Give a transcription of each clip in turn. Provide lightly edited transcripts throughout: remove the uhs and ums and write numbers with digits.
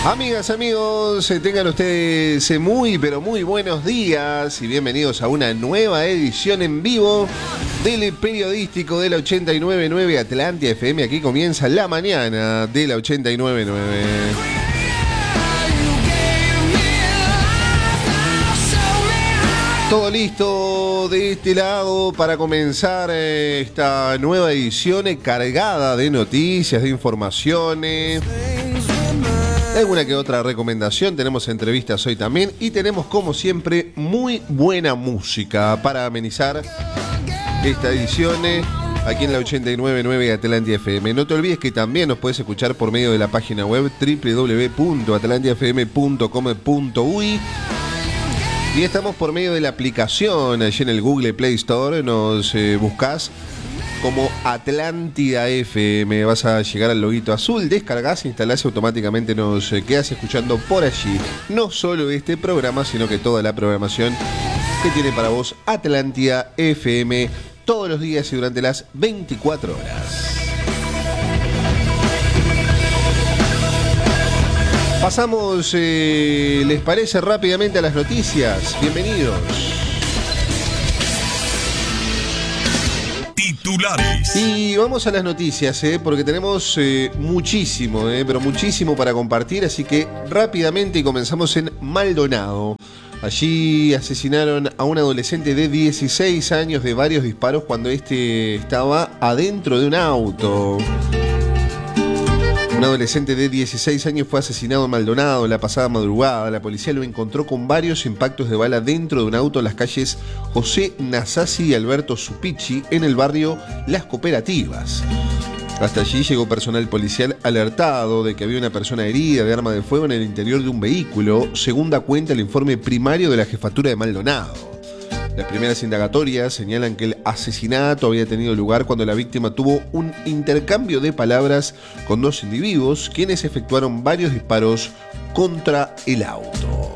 Amigas, amigos, tengan ustedes muy, pero muy buenos días y bienvenidos a una nueva edición en vivo del periodístico de la 89.9 Atlántida FM. Aquí comienza la mañana de la 89.9. Todo listo de este lado para comenzar esta nueva edición cargada de noticias, de informaciones. Alguna que otra recomendación, tenemos entrevistas hoy también y tenemos como siempre muy buena música para amenizar esta edición aquí en la 89.9 Atlántida FM. No te olvides que también nos puedes escuchar por medio de la página web www.atlantidafm.com.uy y estamos por medio de la aplicación allí en el Google Play Store. Nos buscas como Atlántida FM, vas a llegar al loguito azul, descargas, instalás y automáticamente nos quedas escuchando por allí. No solo este programa, sino que toda la programación que tiene para vos Atlántida FM todos los días y durante las 24 horas. Pasamos, ¿les parece rápidamente a las noticias? Bienvenidos. Titulares. Y vamos a las noticias, porque tenemos muchísimo, pero muchísimo para compartir, así que rápidamente comenzamos en Maldonado. Allí asesinaron a un adolescente de 16 años de varios disparos cuando este estaba adentro de un auto. Un adolescente de 16 años fue asesinado en Maldonado la pasada madrugada. La policía lo encontró con varios impactos de bala dentro de un auto en las calles José Nasasi y Alberto Supichi en el barrio Las Cooperativas. Hasta allí llegó personal policial alertado de que había una persona herida de arma de fuego en el interior de un vehículo, según da cuenta el informe primario de la jefatura de Maldonado. Las primeras indagatorias señalan que el asesinato había tenido lugar cuando la víctima tuvo un intercambio de palabras con dos individuos, quienes efectuaron varios disparos contra el auto.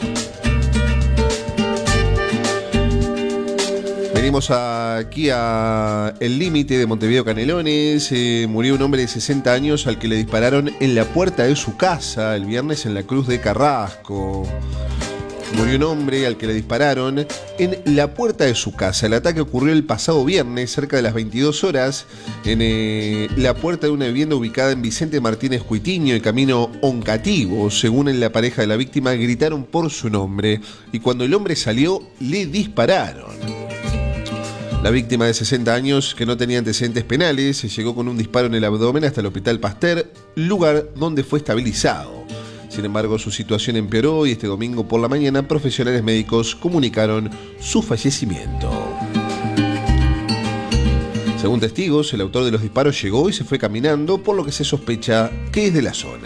Venimos aquí a El Límite de Montevideo Canelones. Murió un hombre de 60 años al que le dispararon en la puerta de su casa el viernes en la Cruz de Carrasco. Murió un hombre al que le dispararon en la puerta de su casa. El ataque ocurrió el pasado viernes, cerca de las 22 horas, en la puerta de una vivienda ubicada en Vicente Martínez Cuitiño y Camino Oncativo. Según la pareja de la víctima, gritaron por su nombre y cuando el hombre salió, le dispararon. La víctima de 60 años, que no tenía antecedentes penales, llegó con un disparo en el abdomen hasta el Hospital Pasteur, lugar donde fue estabilizado. Sin embargo, su situación empeoró y este domingo por la mañana profesionales médicos comunicaron su fallecimiento. Según testigos, el autor de los disparos llegó y se fue caminando, por lo que se sospecha que es de la zona.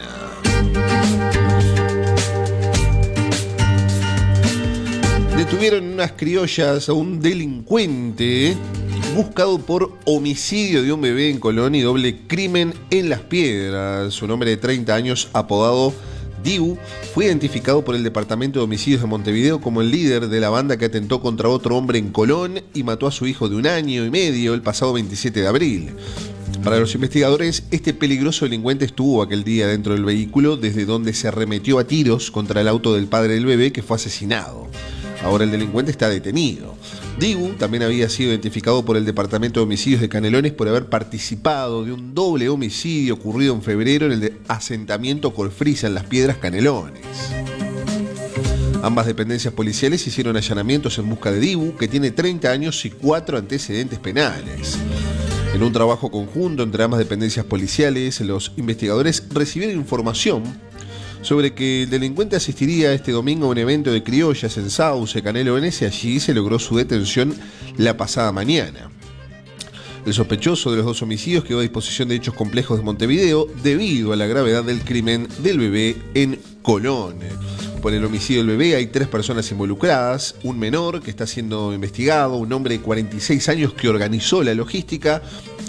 Detuvieron en unas criollas a un delincuente buscado por homicidio de un bebé en Colón y doble crimen en Las Piedras. Su hombre de 30 años, apodado Diu, fue identificado por el Departamento de Homicidios de Montevideo como el líder de la banda que atentó contra otro hombre en Colón y mató a su hijo de 1 año y medio el pasado 27 de abril. Para los investigadores, este peligroso delincuente estuvo aquel día dentro del vehículo desde donde se arremetió a tiros contra el auto del padre del bebé que fue asesinado. Ahora el delincuente está detenido. Dibu también había sido identificado por el Departamento de Homicidios de Canelones por haber participado de un doble homicidio ocurrido en febrero en el asentamiento Colfrisa en Las Piedras, Canelones. Ambas dependencias policiales hicieron allanamientos en busca de Dibu, que tiene 30 años y 4 antecedentes penales. En un trabajo conjunto entre ambas dependencias policiales, los investigadores recibieron información sobre que el delincuente asistiría este domingo a un evento de criollas en Sauce, Canelones, y allí se logró su detención la pasada mañana. El sospechoso de los dos homicidios quedó a disposición de Hechos Complejos de Montevideo debido a la gravedad del crimen del bebé en Colón. Por el homicidio del bebé hay 3 personas involucradas, un menor que está siendo investigado, un hombre de 46 años que organizó la logística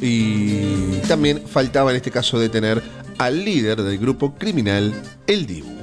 y también faltaba en este caso detener al líder del grupo criminal, el Dibu.